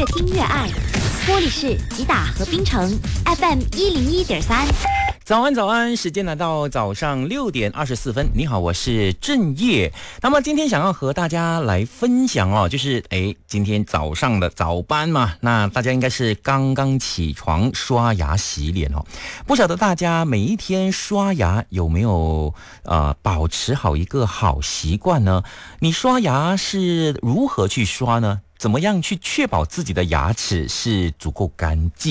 听越爱。玻璃市吉打和槟城 FM 101.3。 早安，早安！时间来到早上6:24。你好，我是郑业。那么今天想要和大家来分享哦，就是今天早上的早班嘛，那大家应该是刚刚起床刷牙洗脸哦。不晓得大家每一天刷牙有没有保持好一个好习惯呢？你刷牙是如何去刷呢？怎么样去确保自己的牙齿是足够干净？